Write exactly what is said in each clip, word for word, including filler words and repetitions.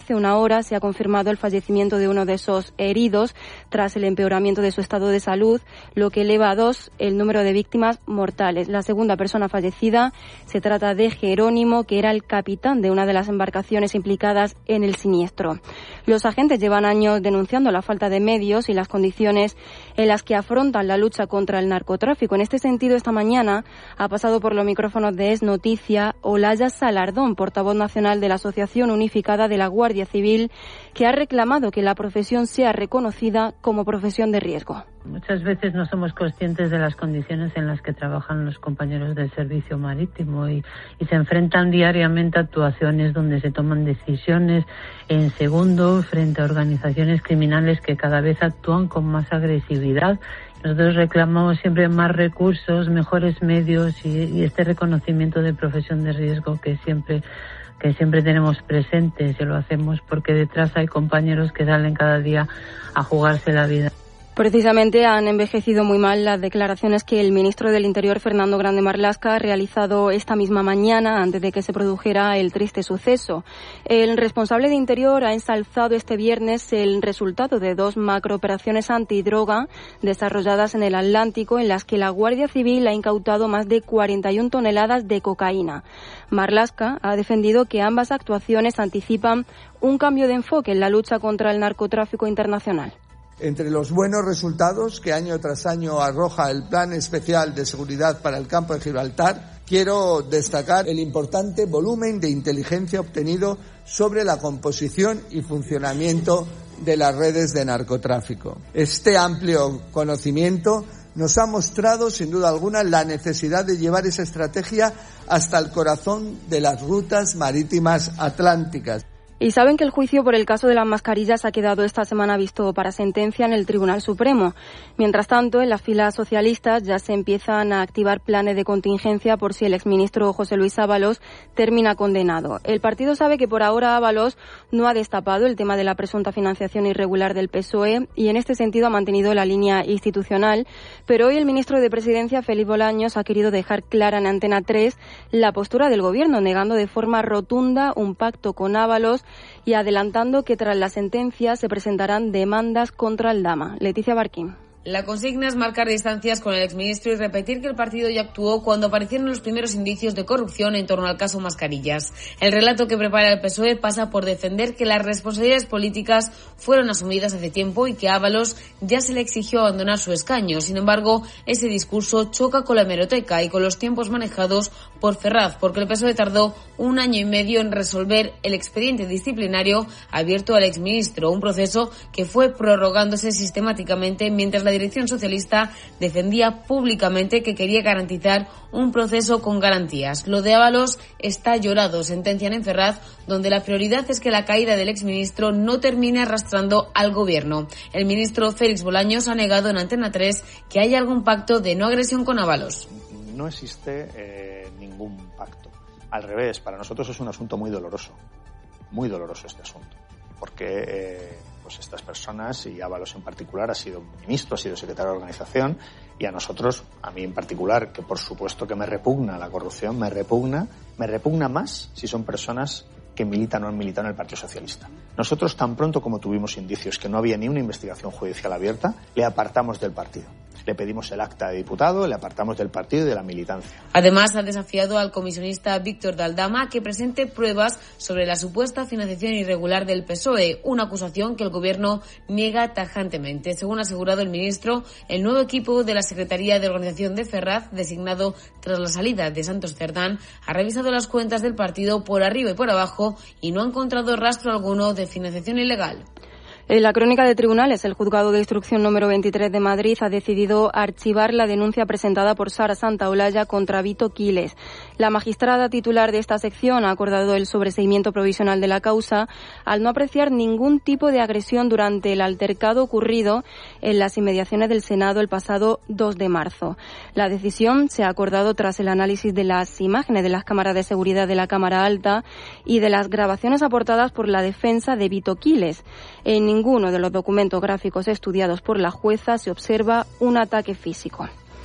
hace una hora se ha confirmado el fallecimiento de uno de esos heridos tras el empeoramiento de su estado de salud, lo que eleva a dos el número de víctimas mortales. La segunda persona fallecida se trata de Jerónimo, que era el capitán de una de las embarcaciones implicadas en el siniestro. Los agentes llevan años denunciando la falta de medios y las condiciones en las que afrontan la lucha contra el narcotráfico. En este sentido, esta mañana ha pasado por los micrófonos de Es Noticia Olaya Salardón, portavoz nacional de la Asociación Unificada de la Guardia Civil, que ha reclamado que la profesión sea reconocida como profesión de riesgo. Muchas veces no somos conscientes de las condiciones en las que trabajan los compañeros del servicio marítimo y, y se enfrentan diariamente a actuaciones donde se toman decisiones en segundos frente a organizaciones criminales que cada vez actúan con más agresividad. Nosotros reclamamos siempre más recursos, mejores medios y, y este reconocimiento de profesión de riesgo que siempre que siempre tenemos presentes, y lo hacemos porque detrás hay compañeros que salen cada día a jugarse la vida. Precisamente han envejecido muy mal las declaraciones que el ministro del Interior, Fernando Grande Marlaska, ha realizado esta misma mañana antes de que se produjera el triste suceso. El responsable de Interior ha ensalzado este viernes el resultado de dos macrooperaciones antidroga desarrolladas en el Atlántico, en las que la Guardia Civil ha incautado más de cuarenta y una toneladas de cocaína. Marlaska ha defendido que ambas actuaciones anticipan un cambio de enfoque en la lucha contra el narcotráfico internacional. Entre los buenos resultados que año tras año arroja el Plan Especial de Seguridad para el Campo de Gibraltar, quiero destacar el importante volumen de inteligencia obtenido sobre la composición y funcionamiento de las redes de narcotráfico. Este amplio conocimiento nos ha mostrado, sin duda alguna, la necesidad de llevar esa estrategia hasta el corazón de las rutas marítimas atlánticas. Y saben que el juicio por el caso de las mascarillas ha quedado esta semana visto para sentencia en el Tribunal Supremo. Mientras tanto, en las filas socialistas ya se empiezan a activar planes de contingencia por si el exministro José Luis Ábalos termina condenado. El partido sabe que por ahora Ábalos no ha destapado el tema de la presunta financiación irregular del P S O E y en este sentido ha mantenido la línea institucional, pero hoy el ministro de Presidencia, Félix Bolaños, ha querido dejar clara en Antena tres la postura del Gobierno, negando de forma rotunda un pacto con Ábalos y adelantando que tras la sentencia se presentarán demandas contra el Dama. Leticia Barquín. La consigna es marcar distancias con el exministro y repetir que el partido ya actuó cuando aparecieron los primeros indicios de corrupción en torno al caso Mascarillas. El relato que prepara el P S O E pasa por defender que las responsabilidades políticas fueron asumidas hace tiempo y que a Ábalos ya se le exigió abandonar su escaño. Sin embargo, ese discurso choca con la hemeroteca y con los tiempos manejados por Ferraz, porque el P S O E tardó un año y medio en resolver el expediente disciplinario abierto al exministro, un proceso que fue prorrogándose sistemáticamente mientras la La dirección socialista defendía públicamente que quería garantizar un proceso con garantías. Lo de Ábalos está llorado, sentencian en Ferraz, donde la prioridad es que la caída del exministro no termine arrastrando al gobierno. El ministro Félix Bolaños ha negado en Antena tres que haya algún pacto de no agresión con Ábalos. No existe eh, ningún pacto. Al revés, para nosotros es un asunto muy doloroso, muy doloroso este asunto, porque eh, pues estas personas, y Ábalos en particular, ha sido ministro, ha sido secretario de organización, y a nosotros, a mí en particular, que por supuesto que me repugna la corrupción, me repugna, me repugna más si son personas que militan o han militado en el Partido Socialista. Nosotros, tan pronto como tuvimos indicios que no había ni una investigación judicial abierta, le apartamos del partido. Le pedimos el acta de diputado, le apartamos del partido y de la militancia. Además, ha desafiado al comisionista Víctor de Aldama que presente pruebas sobre la supuesta financiación irregular del P S O E, una acusación que el Gobierno niega tajantemente. Según ha asegurado el ministro, el nuevo equipo de la Secretaría de Organización de Ferraz, designado tras la salida de Santos Cerdán, ha revisado las cuentas del partido por arriba y por abajo y no ha encontrado rastro alguno de financiación ilegal. En la crónica de tribunales, el juzgado de instrucción número veintitrés de Madrid ha decidido archivar la denuncia presentada por Sara Santaolalla contra Vito Quiles. La magistrada titular de esta sección ha acordado el sobreseimiento provisional de la causa al no apreciar ningún tipo de agresión durante el altercado ocurrido en las inmediaciones del Senado el pasado dos de marzo. La decisión se ha acordado tras el análisis de las imágenes de las cámaras de seguridad de la Cámara Alta y de las grabaciones aportadas por la defensa de Vito Quiles. En ninguno de los documentos gráficos estudiados por la jueza se observa un ataque físico.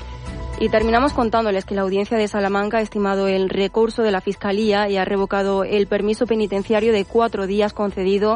Y terminamos contándoles que la Audiencia de Salamanca ha estimado el recurso de la Fiscalía y ha revocado el permiso penitenciario de cuatro días concedido